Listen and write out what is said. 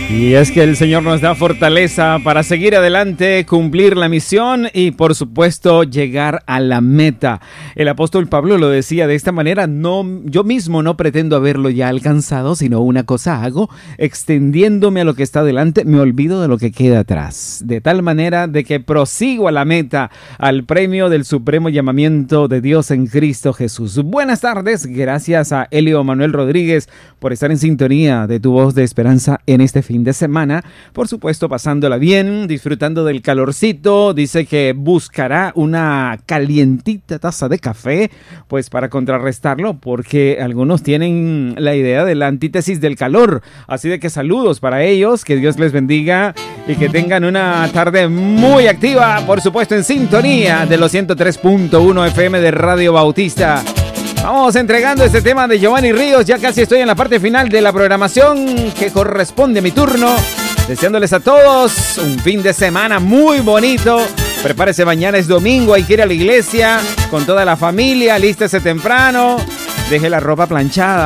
Y es que el Señor nos da fortaleza para seguir adelante, cumplir la misión y por supuesto llegar a la meta. El apóstol Pablo lo decía de esta manera: yo mismo no pretendo haberlo ya alcanzado, sino una cosa hago, extendiéndome a lo que está delante, me olvido de lo que queda atrás. De tal manera de que prosigo a la meta, al premio del supremo llamamiento de Dios en Cristo Jesús. Buenas tardes, gracias a Elio Manuel Rodríguez por estar en sintonía de Tu Voz de Esperanza en este fin de semana, por supuesto pasándola bien, disfrutando del calorcito. Dice que buscará una calientita taza de café, pues para contrarrestarlo, porque algunos tienen la idea de la antítesis del calor, así de que saludos para ellos, que Dios les bendiga y que tengan una tarde muy activa, por supuesto en sintonía de los 103.1 FM de Radio Bautista. Vamos entregando este tema de Giovanni Ríos. Ya casi estoy en la parte final de la programación que corresponde a mi turno. Deseándoles a todos un fin de semana muy bonito. Prepárese, mañana es domingo, hay que ir a la iglesia con toda la familia. Alístese temprano. Deje la ropa planchada.